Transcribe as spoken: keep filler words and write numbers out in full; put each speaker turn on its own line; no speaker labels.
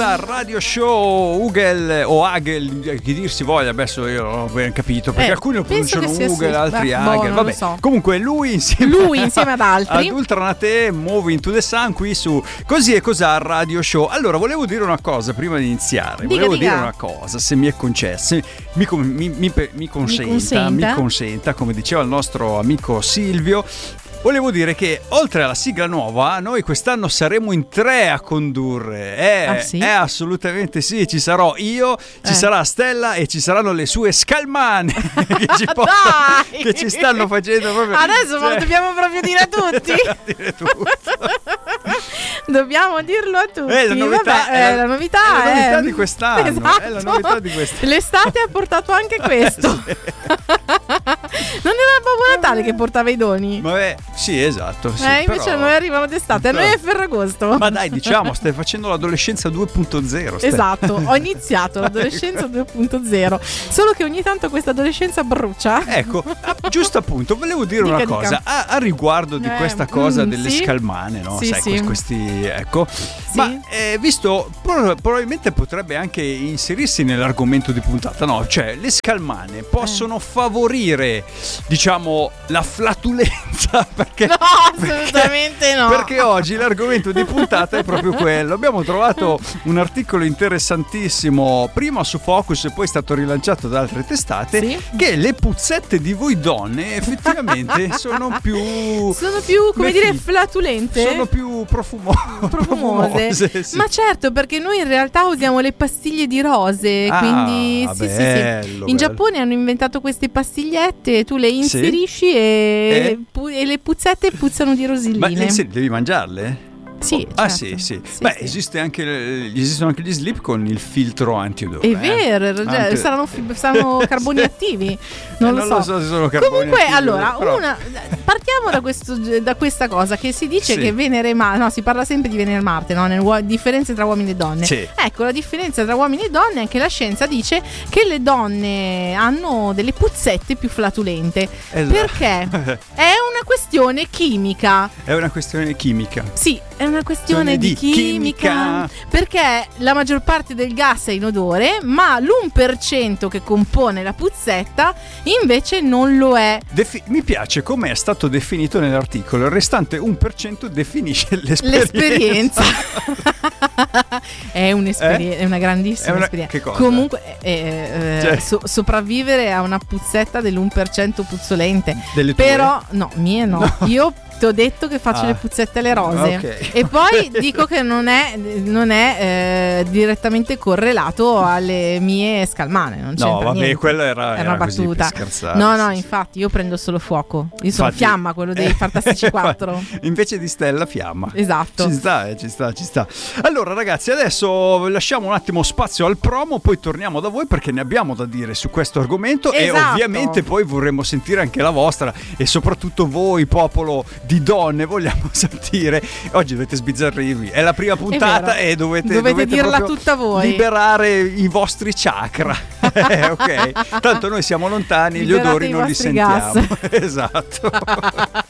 cosa radio show, Ugel o Agel, chi dir si voglia, adesso io non ho ben capito, perché Comunque lui insieme,
lui insieme ad altri
ad Ultranate, Move into the Sun qui su Così e Cos'ha radio show. Allora, volevo dire una cosa prima di iniziare.
Dica,
volevo
dica.
dire una cosa, se mi è concesso, mi, mi, mi, mi, consenta, mi consenta, mi consenta, come diceva il nostro amico Silvio. Volevo dire che oltre alla sigla nuova noi quest'anno saremo in tre a condurre. Eh,
ah, sì?
eh assolutamente sì, ci sarò io, ci eh. sarà Stella e ci saranno le sue scalmane che, ci porta, che ci stanno facendo proprio.
Adesso cioè, dobbiamo proprio dire a tutti.
dire tutto.
Dobbiamo dirlo a tutti.
È la novità,
Vabbè,
è la,
è la novità,
è la novità
è...
di quest'anno.
Esatto.
È la novità di quest'anno.
L'estate ha portato anche questo.
Sì.
Non era Babbo Natale che portava i doni?
Vabbè, sì, esatto. Sì,
eh, invece
però...
a noi arrivano d'estate, a noi è Ferragosto.
Ma dai, diciamo, stai facendo l'adolescenza due punto zero. Stai...
Esatto, ho iniziato l'adolescenza due punto zero. Solo che ogni tanto questa adolescenza brucia.
Ecco, giusto appunto, volevo dire dica, una cosa dica. A, a riguardo di eh, questa cosa mm, delle sì? scalmane, no?
Sì,
Sai,
sì.
questi, ecco.
Sì.
Ma eh, visto, probabilmente potrebbe anche inserirsi nell'argomento di puntata, no? Cioè, le scalmane possono eh. favorire, diciamo, la flatulenza, perché
no, assolutamente
perché,
no.
Perché oggi l'argomento di puntata è proprio quello. Abbiamo trovato un articolo interessantissimo, prima su Focus e poi è stato rilanciato da altre testate,
sì?
che le puzzette di voi donne effettivamente sono più
sono più, come dire, flatulente,
sono più profumo-
profumose.
profumose sì.
Ma certo, perché noi in realtà usiamo le pastiglie di rose,
ah,
quindi sì,
bello,
sì, sì. In
bello.
Giappone hanno inventato queste pastigliette, tu le inserisci
sì?
e,
e?
Pu- e le puzzette puzzano di rosilline.
Ma le inser- devi mangiarle?
Sì, certo.
Ah sì, sì.
sì
Beh,
sì.
esiste anche, esistono anche gli slip con il filtro antidore.
È vero,
eh?
cioè,
Anche...
saranno, saranno carboni attivi. Non,
eh,
lo,
non
so.
lo so se sono carboni
Comunque,
attivi.
allora,
però...
una, partiamo da, questo, da questa cosa che si dice
sì.
che Venere e Marte, no, si parla sempre di Venere e Marte, no? Nelle differenze tra uomini e donne.
Sì.
Ecco, la differenza tra uomini e donne, anche la scienza dice che le donne hanno delle puzzette più flatulente.
Esatto.
Perché è una questione chimica.
È una questione chimica.
Sì, è una questione di, di chimica, chimica, perché la maggior parte del gas è inodore, ma l'uno per cento che compone la puzzetta invece non lo è.
Defi- mi piace come è stato definito nell'articolo, il restante uno per cento definisce l'esperienza.
L'esperienza. È, un'esperie- eh? è una grandissima è una... esperienza.
Che cosa?
Comunque eh, eh, cioè... so- sopravvivere a una puzzetta dell'uno per cento puzzolente.
Delle tue?
Però no, mie no, no. Io ti ho detto che faccio ah. le puzzette alle rose,
okay.
E poi dico che non è, non è eh, direttamente correlato alle mie scalmane, non c'entra
no vabbè
niente.
quella era,
era,
era
una battuta
scherzare,
no no
sì,
infatti io prendo solo fuoco, io sono
infatti,
Fiamma, quello dei Fantastici quattro
invece di Stella Fiamma,
esatto,
ci sta, eh, ci sta ci sta allora ragazzi, adesso lasciamo un attimo spazio al promo, poi torniamo da voi perché ne abbiamo da dire su questo argomento,
esatto.
E ovviamente poi vorremmo sentire anche la vostra e soprattutto voi, popolo di donne, vogliamo sentire. Oggi dovete sbizzarrirvi, è la prima puntata e dovete,
dovete,
dovete
dirla tutta voi,
liberare i vostri chakra. Ok, tanto noi siamo lontani, liberate gli odori non li sentiamo. Esatto.